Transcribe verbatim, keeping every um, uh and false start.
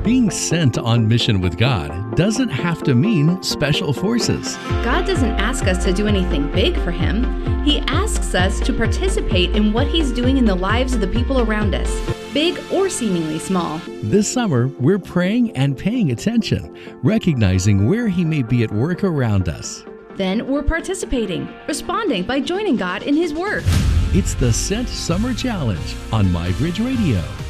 Being sent on mission with God doesn't have to mean special forces. God doesn't ask us to do anything big for Him. He asks us to participate in what He's doing in the lives of the people around us, big or seemingly small. This summer, we're praying and paying attention, recognizing where He may be at work around us. Then we're participating, responding by joining God in His work. It's the Sent Summer Challenge on MyBridge Radio.